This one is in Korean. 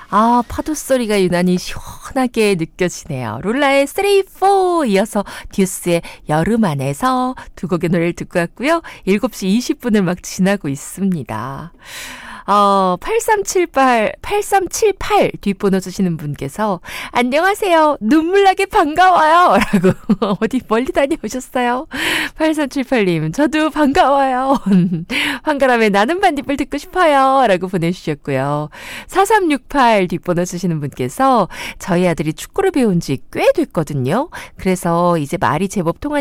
아, 파도 소리가 유난히 시원하게 느껴지네요. 롤라의 3, 4 이어서 듀스의 여름 안에서 두 곡의 노래를 듣고 왔고요. 7시 20분을 막 지나고 있습니다. 8378 뒷번호 주시는 분께서 안녕하세요. 눈물나게 반가워요. 라고 어디 멀리 다녀오셨어요. 8378님 저도 반가워요. 황가람의 나는 반딧불 듣고 싶어요. 라고 보내주셨고요. 4368 뒷번호 주시는 분께서 저희 아들이 축구를 배운 지 꽤 됐거든요. 그래서 이제 말이 제법 통하니까